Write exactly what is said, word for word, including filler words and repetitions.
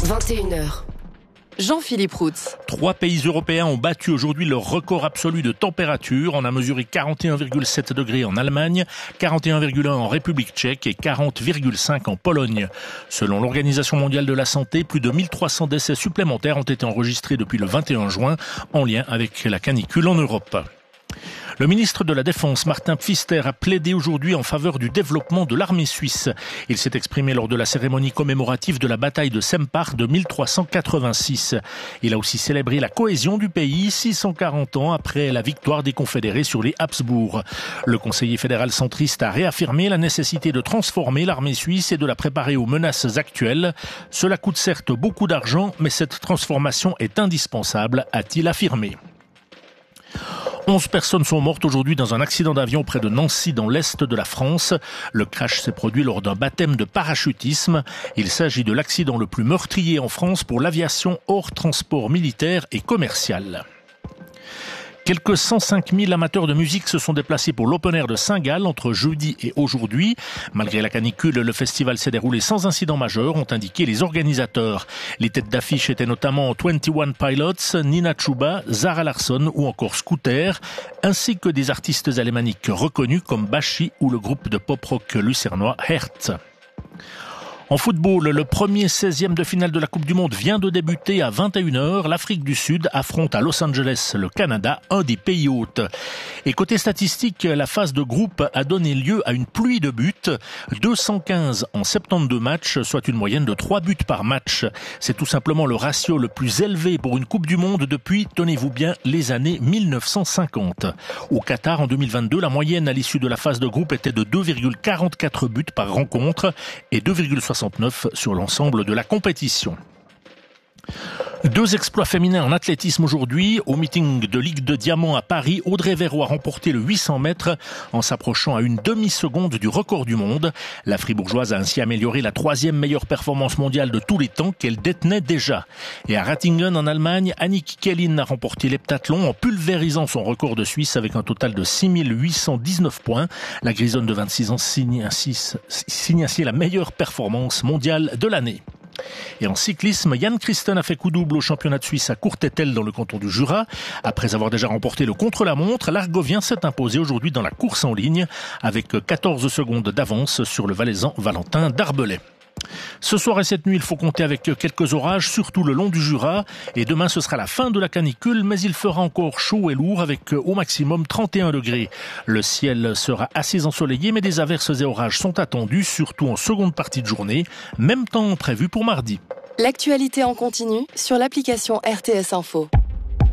vingt et une heures. Jean-Philippe Routz. Trois pays européens ont battu aujourd'hui leur record absolu de température. On a mesuré quarante et un virgule sept degrés en Allemagne, quarante et un virgule un en République tchèque et quarante virgule cinq en Pologne. Selon l'Organisation mondiale de la santé, plus de mille trois cents décès supplémentaires ont été enregistrés depuis le vingt et un juin en lien avec la canicule en Europe. Le ministre de la Défense, Martin Pfister, a plaidé aujourd'hui en faveur du développement de l'armée suisse. Il s'est exprimé lors de la cérémonie commémorative de la bataille de Sempach de mille trois cent quatre-vingt-six. Il a aussi célébré la cohésion du pays six cent quarante ans après la victoire des Confédérés sur les Habsbourg. Le conseiller fédéral centriste a réaffirmé la nécessité de transformer l'armée suisse et de la préparer aux menaces actuelles. Cela coûte certes beaucoup d'argent, mais cette transformation est indispensable, a-t-il affirmé. Onze personnes sont mortes aujourd'hui dans un accident d'avion près de Nancy dans l'est de la France. Le crash s'est produit lors d'un baptême de parachutisme. Il s'agit de l'accident le plus meurtrier en France pour l'aviation hors transport militaire et commercial. Quelques cent cinq mille amateurs de musique se sont déplacés pour l'Open Air de Saint-Gall entre jeudi et aujourd'hui. Malgré la canicule, le festival s'est déroulé sans incident majeur, ont indiqué les organisateurs. Les têtes d'affiche étaient notamment vingt et un Pilots, Nina Chuba, Zara Larsson ou encore Scooter, ainsi que des artistes alémaniques reconnus comme Bashi ou le groupe de pop-rock lucernois Hertz. En football, le premier seizième de finale de la Coupe du Monde vient de débuter à vingt et une heures. L'Afrique du Sud affronte à Los Angeles le Canada, un des pays hôtes. Et côté statistique, la phase de groupe a donné lieu à une pluie de buts. deux cent quinze en soixante-douze matchs, soit une moyenne de trois buts par match. C'est tout simplement le ratio le plus élevé pour une Coupe du Monde depuis, tenez-vous bien, les années mille neuf cent cinquante. Au Qatar, en deux mille vingt-deux, la moyenne à l'issue de la phase de groupe était de deux virgule quarante-quatre buts par rencontre et deux virgule soixante-neuf sur l'ensemble de la compétition. Deux exploits féminins en athlétisme aujourd'hui. Au meeting de Ligue de Diamant à Paris, Audrey Verreau a remporté le huit cents mètres en s'approchant à une demi-seconde du record du monde. La Fribourgeoise a ainsi amélioré la troisième meilleure performance mondiale de tous les temps qu'elle détenait déjà. Et à Ratingen en Allemagne, Annick Kellin a remporté l'heptathlon en pulvérisant son record de Suisse avec un total de six mille huit cent dix-neuf points. La Grisonne de vingt-six ans signe ainsi, signe ainsi la meilleure performance mondiale de l'année. Et en cyclisme, Jan Christen a fait coup double au championnat de Suisse à Courtétel dans le canton du Jura. Après avoir déjà remporté le contre-la-montre, l'Argovien s'est imposé aujourd'hui dans la course en ligne avec quatorze secondes d'avance sur le Valaisan Valentin Darbelay. Ce soir et cette nuit, il faut compter avec quelques orages, surtout le long du Jura. Et demain, ce sera la fin de la canicule, mais il fera encore chaud et lourd avec au maximum trente et un degrés. Le ciel sera assez ensoleillé, mais des averses et orages sont attendus, surtout en seconde partie de journée. Même temps prévu pour mardi. L'actualité en continu sur l'application R T S Info.